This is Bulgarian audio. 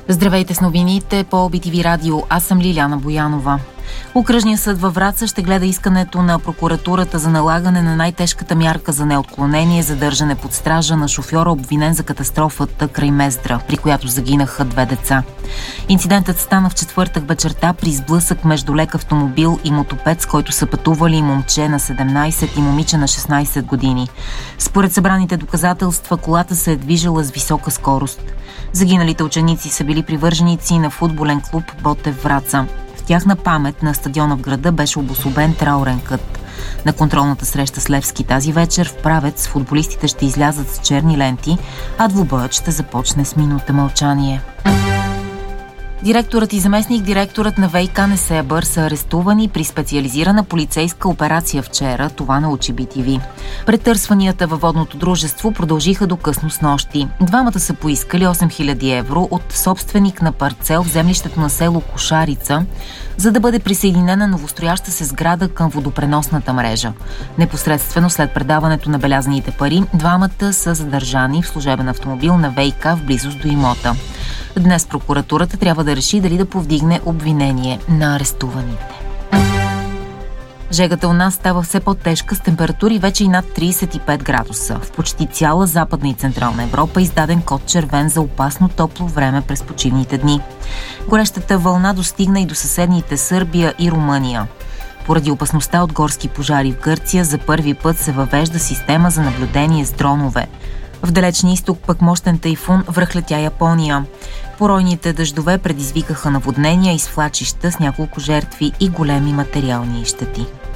Здравейте с новините по BTV Радио. Аз съм Лиляна Боянова. Окръжният съд във Враца ще гледа искането на прокуратурата за налагане на най-тежката мярка за неотклонение, задържане под стража на шофьора, обвинен за катастрофата край Мездра, при която загинаха 2 деца. Инцидентът стана в четвъртък вечерта при сблъсък между лек автомобил и мотопед, с който са пътували момче на 17 и момиче на 16 години. Според събраните доказателства, колата се е движила с висока скорост. Загиналите ученици са били привърженици на футболен клуб Ботев Враца. В тяхна памет на стадиона в града беше обособен траурен кът. На контролната среща с Левски тази вечер в Правец футболистите ще излязат с черни ленти, а двубоят ще започне с минута мълчание. Директорът и заместник-директорът на ВиК Несебър са арестувани при специализирана полицейска операция вчера, това научи BTV. Претърсванията във водното дружество продължиха до късно снощи. Двамата са поискали 8000 евро от собственик на парцел в землището на село Кошарица, за да бъде присъединена новострояща се сграда към водопреносната мрежа. Непосредствено след предаването на белязаните пари, двамата са задържани в служебен автомобил на ВиК в близост до имота. Днес прокуратурата трябва да реши дали да повдигне обвинение на арестуваните. Жегата у нас става все по-тежка с температури вече и над 35 градуса. В почти цяла Западна и Централна Европа издаден код червен за опасно топло време през почивните дни. Горещата вълна достигна и до съседните Сърбия и Румъния. Поради опасността от горски пожари в Гърция за първи път се въвежда система за наблюдение с дронове. В далечния изток пък мощен тайфун връхлетя Япония. Поройните дъждове предизвикаха наводнения и свлачища с няколко жертви и големи материални щети.